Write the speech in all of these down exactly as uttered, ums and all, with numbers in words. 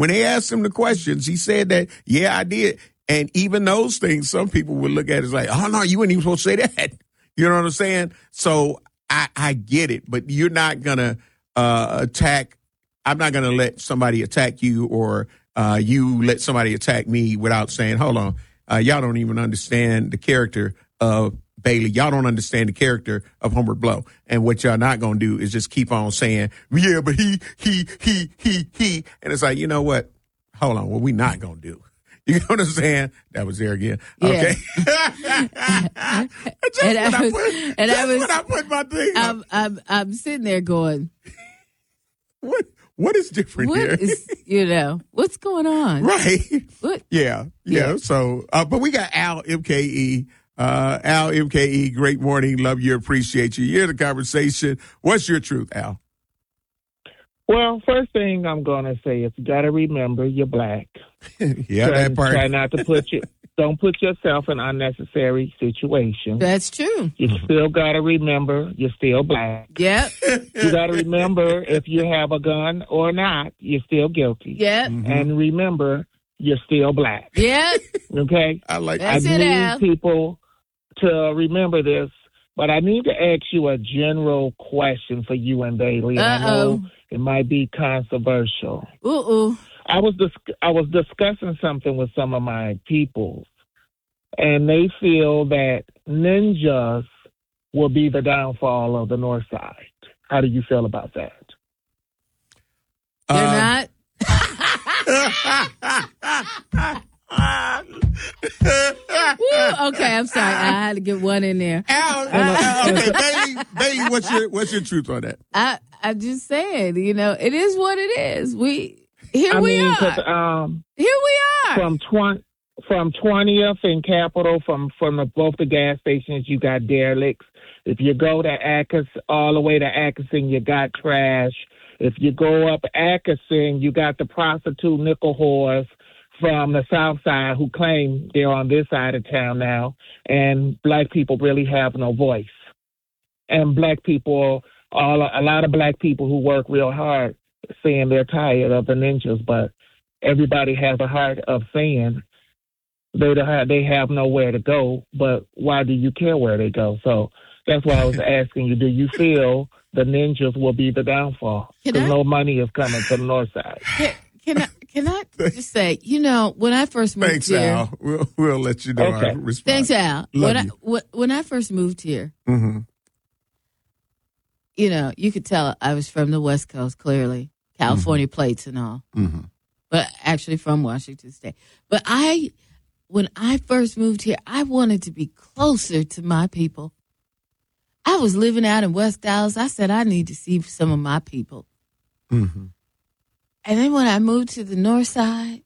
when they asked him the questions, he said that, yeah, I did. And even those things, some people would look at it as like, oh, no, you weren't even supposed to say that. You know what I'm saying? So I, I get it, but you're not going to uh, attack. I'm not going to let somebody attack you or uh, you let somebody attack me without saying, hold on, uh, y'all don't even understand the character of Bailey. Y'all don't understand the character of Homer Blow. And what y'all not going to do is just keep on saying, yeah, but he, he, he, he, he. And it's like, you know what? Hold on. What we not going to do? You know what I'm saying? That was there again. Okay. Yeah. just and when I I, was, put, and just I was, when I put my thing up. I'm, I'm, I'm sitting there going, What, what is different what here? is, you know, what's going on? Right. What? Yeah. Yeah. Yeah. So, uh, but we got Al M K E. Uh, Al M K E, great morning. Love you. Appreciate you. You're the conversation. What's your truth, Al? Well, first thing I'm going to say is you got to remember you're black. yeah, try, that part. Try not to put you, don't put yourself in unnecessary situations. That's true. You still got to remember you're still black. Yep. You got to remember if you have a gun or not, you're still guilty. Yep. Mm-hmm. And remember, you're still black. Yep. Okay? I like That's I it, need Al. people to remember this, but I need to ask you a general question for you and Bailey. And I know Uh-oh. it might be controversial. Ooh-ooh. I was dis- I was discussing something with some of my people, and they feel that ninjas will be the downfall of the North Side. How do you feel about that? They're Um, not. Woo, okay, I'm sorry. I had to get one in there. Al, uh, okay, Bailey, Bailey, what's your what's your truth on that? I I just said, you know, it is what it is. We here I we mean, are. 'cause, um, Here we are. from twenty from twentieth and Capitol, from from the, both the gas stations, you got derelicts. If you go to Atkinson, all the way to Atkinson, you got trash. If you go up Atkinson, you got the prostitute nickel whores from the South Side who claim they're on this side of town now, and black people really have no voice. And black people, all a lot of black people who work real hard, saying they're tired of the ninjas, but everybody has a heart of saying they don't have, they have nowhere to go. But why do you care where they go? So that's why I was asking you: do you feel the ninjas will be the downfall? Can Because I- no money is coming to the North Side. Can, can I can I just say, you know, when I first moved Thanks, here. Al. We'll we'll let you know Okay. our response. Thanks, Al. Love when I you. wh- when I first moved here, Mm-hmm. you know, you could tell I was from the West Coast, clearly, California plates and all, Mm-hmm. but actually from Washington State. But I, when I first moved here, I wanted to be closer to my people. I was living out in West Dallas. I said, I need to see some of my people. Mm-hmm. And then when I moved to the North Side,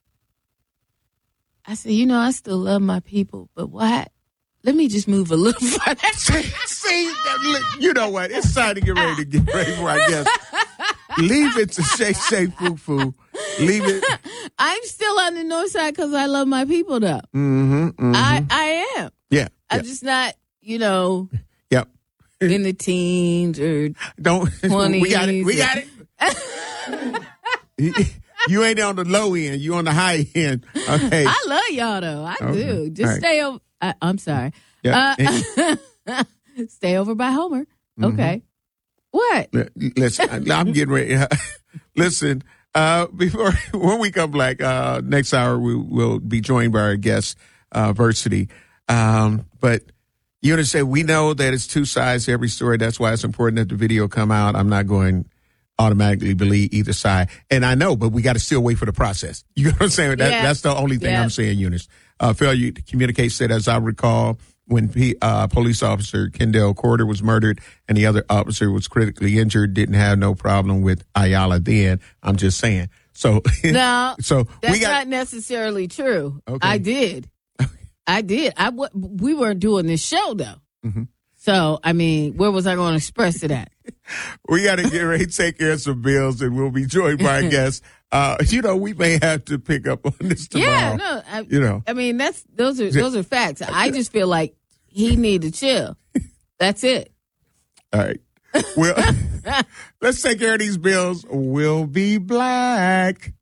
I said, you know, I still love my people, but why? Let me just move a little further. See, see, you know what? It's time to get ready to get ready for our guest. Leave it to Shay Shay Foo Foo. Leave it. I'm still on the North Side because I love my people, though. Mm-hmm, mm-hmm. I, I am. yeah. I'm yeah. just not, you know, Yep. in the teens or Don't. We got it. We twenties. got it. You ain't on the low end. You on the high end. Okay. I love y'all, though. I Okay. do. Just All right. stay over. I, I'm sorry. Yeah. Uh, stay over by Homer. Okay. What? Listen, I'm getting ready. Listen, uh, before when we come back uh, next hour, we will be joined by our guest, uh, Versity. Um, but you understand, we know that it's two sides to every story. That's why it's important that the video come out. I'm not going automatically believe either side, and I know, but we got to still wait for the process. You know what I'm saying? That, Yeah. That's the only thing Yeah. I'm saying, Eunice. Uh, failure to communicate said, as I recall, when P, uh, police officer Kendall Corder was murdered and the other officer was critically injured, didn't have no problem with Ayala then. I'm just saying. So, No, so that's we got, not necessarily true. Okay. I did. I did. I w- we weren't doing this show, though. Mm-hmm. So, I mean, where was I going to express it at? we got to get ready to take care of some bills, and we'll be joined by a guest. Uh, you know, we may have to pick up on this tomorrow. Yeah, no. I, You know. I mean, that's those are those are facts. I just feel like he need to chill. That's it. All right. Well, let's take care of these bills. We'll be black.